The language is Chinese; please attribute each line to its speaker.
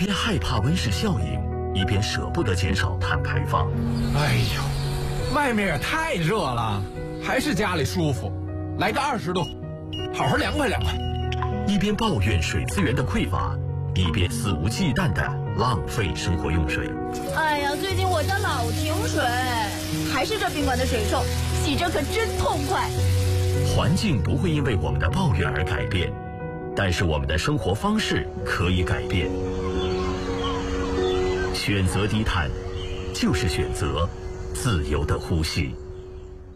Speaker 1: 边害怕温室效应，一边舍不得减少碳排放。
Speaker 2: 哎呦，外面也太热了，还是家里舒服。来个20度，好好凉快凉快。
Speaker 1: 一边抱怨水资源的匮乏，一边肆无忌惮地浪费生活用水。
Speaker 3: 哎呀，最近我家老停水，还是这宾馆的水臭，洗着可真痛快。
Speaker 1: 环境不会因为我们的抱怨而改变，但是我们的生活方式可以改变。选择低碳，就是选择自由的呼吸。